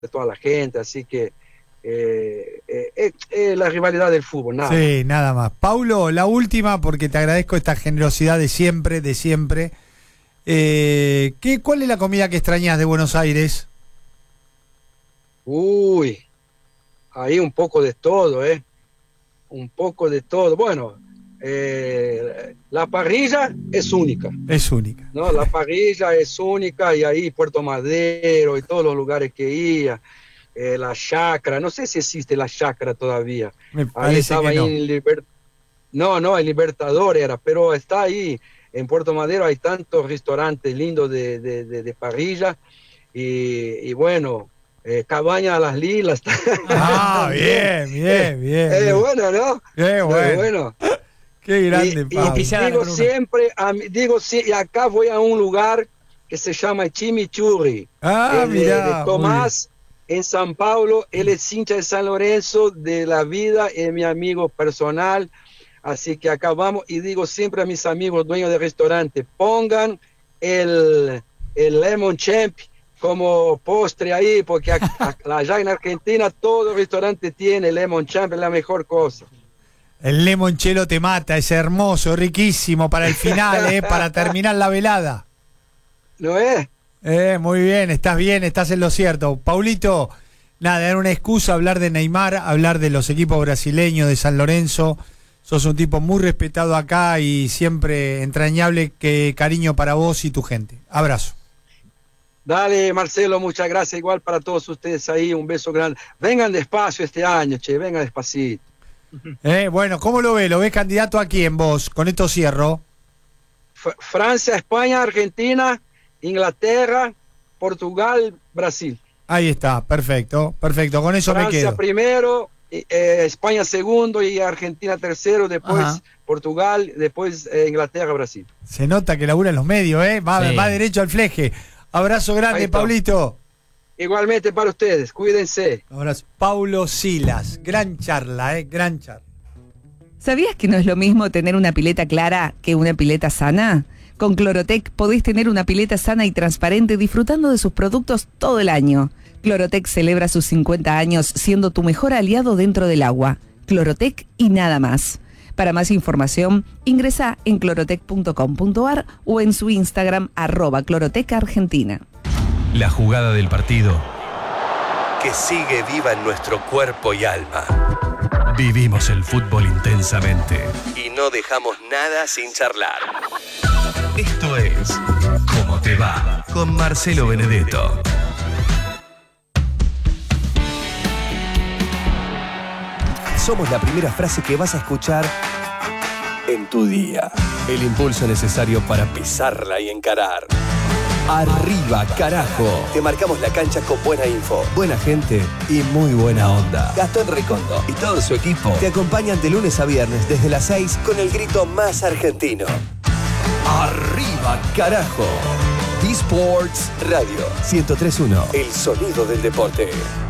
de toda la gente, así que la rivalidad del fútbol, nada. Sí, nada más. Paulo, la última, porque te agradezco esta generosidad de siempre, de siempre. ¿Cuál es la comida que extrañas de Buenos Aires? Uy, ahí un poco de todo, un poco de todo. Bueno, la parrilla es única. Es única. No, la parrilla es única, y ahí Puerto Madero y todos los lugares que iba, la chacra, no sé si existe la chacra todavía. Me Ahí parece estaba que no. ahí no, el Libertador era, pero está ahí en Puerto Madero, hay tantos restaurantes lindos de parrilla, y bueno, Cabaña a las Lilas. Bien. Bueno, ¿no? Bueno. Qué grande, Y Pablo. digo siempre, y acá voy a un lugar que se llama Chimichurri, Mirá, de Tomás, en San Paulo. Él es hincha de San Lorenzo de la vida, es mi amigo personal, así que acá vamos, y digo siempre a mis amigos dueños de restaurante, pongan el Lemon Champ como postre ahí, porque allá en Argentina todo restaurante tiene Lemon Champ, es la mejor cosa. El limoncello te mata, es hermoso, riquísimo para el final, para terminar la velada. ¿No es? Muy bien, estás en lo cierto. Paulito, nada, era una excusa hablar de Neymar, hablar de los equipos brasileños, de San Lorenzo. Sos un tipo muy respetado acá y siempre entrañable, cariño para vos y tu gente. Abrazo. Dale, Marcelo, muchas gracias, igual para todos ustedes ahí, un beso grande. Vengan despacio este año, vengan despacito. Bueno, ¿cómo lo ves? ¿Lo ves candidato a quién vos? Con esto cierro. Francia, España, Argentina, Inglaterra, Portugal, Brasil. Ahí está, perfecto. Con eso Francia me quedo. Francia primero, España segundo y Argentina tercero, después Portugal, después Inglaterra, Brasil. Se nota que labura en los medios, va derecho al fleje. Abrazo grande, Paulito. Igualmente para ustedes, cuídense. Abrazo. Paulo Silas, gran charla, gran charla. ¿Sabías que no es lo mismo tener una pileta clara que una pileta sana? Con Clorotec podés tener una pileta sana y transparente disfrutando de sus productos todo el año. Clorotec celebra sus 50 años siendo tu mejor aliado dentro del agua. Clorotec y nada más. Para más información, ingresa en clorotec.com.ar o en su Instagram @clorotecargentina. La jugada del partido que sigue viva en nuestro cuerpo y alma. Vivimos el fútbol intensamente y no dejamos nada sin charlar. Esto es ¿Cómo te va? Con Marcelo Benedetto. Somos la primera frase que vas a escuchar en tu día. El impulso necesario para pisarla y encarar. Arriba, carajo. Te marcamos la cancha con buena info, buena gente y muy buena onda. Gastón Recondo y todo su equipo te acompañan de lunes a viernes desde las 6 con el grito más argentino. Arriba, carajo. D-Sports Radio 103.1. El sonido del deporte.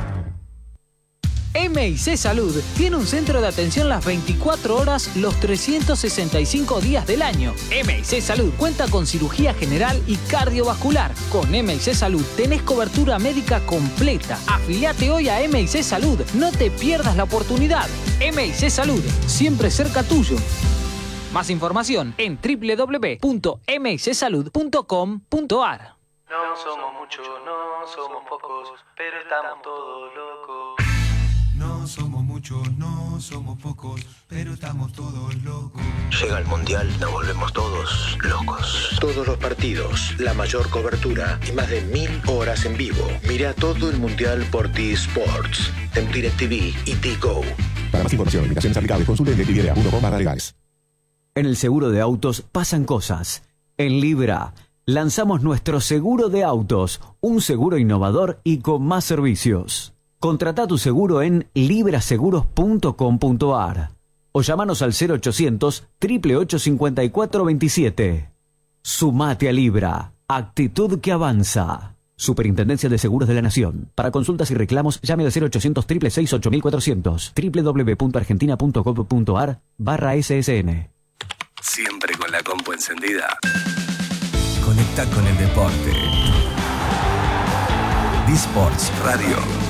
MIC Salud tiene un centro de atención las 24 horas, los 365 días del año. MIC Salud cuenta con cirugía general y cardiovascular. Con MIC Salud tenés cobertura médica completa. Afiliate hoy a MIC Salud, no te pierdas la oportunidad. MIC Salud, siempre cerca tuyo. Más información en www.micsalud.com.ar. No somos muchos, no somos pocos, pero estamos todos locos. No somos muchos, no somos pocos, pero estamos todos locos. Llega el Mundial, nos volvemos todos locos. Todos los partidos, la mayor cobertura y más de 1000 horas en vivo. Mira todo el Mundial por T-Sports, en DirecTV y T-Go. Para más información, limitaciones aplicables, consulte en DirecTV.com/legales. En el seguro de autos pasan cosas. En Libra lanzamos nuestro seguro de autos, un seguro innovador y con más servicios. Contrata tu seguro en libraseguros.com.ar o llámanos al 0800 888 5427. Sumate a Libra, actitud que avanza. Superintendencia de Seguros de la Nación. Para consultas y reclamos, llame al 0800 666 8400. www.argentina.gov.ar/SSN. Siempre con la compu encendida. Conecta con el deporte. Sports Radio.